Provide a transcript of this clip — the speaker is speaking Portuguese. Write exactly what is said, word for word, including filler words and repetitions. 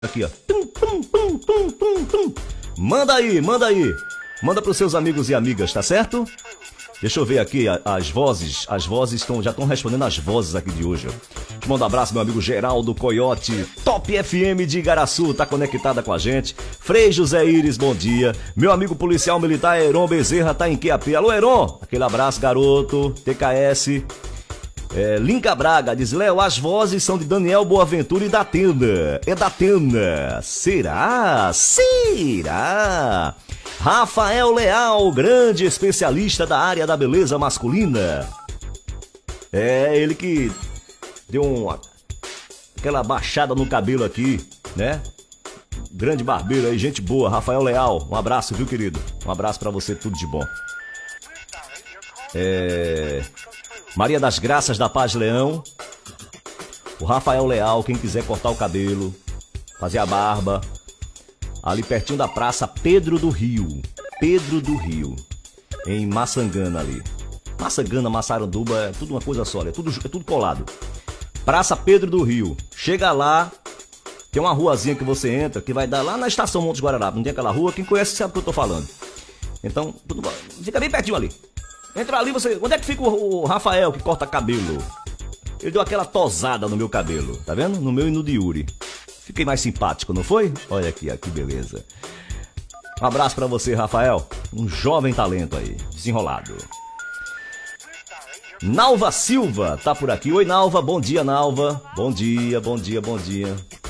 Aqui, ó. Tum, tum, tum, tum, tum, tum. Manda aí, manda aí. Manda pros seus amigos e amigas, tá certo? Deixa eu ver aqui as vozes. As vozes estão, já estão respondendo as vozes aqui de hoje. Te mando um abraço, meu amigo Geraldo Coyote. Top F M de Igaraçu, tá conectada com a gente. Frei José Iris, bom dia. Meu amigo policial militar Heron Bezerra tá em Q A P. Alô, Heron. Aquele abraço, garoto. T K S. É, Linca Braga diz: Léo, as vozes são de Daniel Boaventura e da Tenda. É da Tenda. Será? Será? Rafael Leal, grande especialista da área da beleza masculina. É, ele que deu uma, aquela baixada no cabelo aqui, né? Grande barbeiro aí, gente boa. Rafael Leal, um abraço, viu, querido? Um abraço pra você, tudo de bom. É... Maria das Graças da Paz Leão. O Rafael Leal, quem quiser cortar o cabelo, fazer a barba, ali pertinho da praça Pedro do Rio. Pedro do Rio, em Maçangana ali. Maçangana, Massaranduba, é tudo uma coisa só, é tudo, é tudo colado. Praça Pedro do Rio. Chega lá, tem uma ruazinha que você entra, que vai dar lá na estação Montes Guararapes. Não tem aquela rua? Quem conhece sabe o que eu tô falando. Então, tudo, fica bem pertinho ali. Entra ali, você... Onde é que fica o Rafael que corta cabelo? Ele deu aquela tosada no meu cabelo, tá vendo? No meu e no de Yuri. Fiquei mais simpático, não foi? Olha aqui, ó, que beleza. Um abraço pra você, Rafael. Um jovem talento aí, desenrolado. Nalva Silva tá por aqui. Oi, Nalva. Bom dia, Nalva. Bom dia, bom dia, bom dia.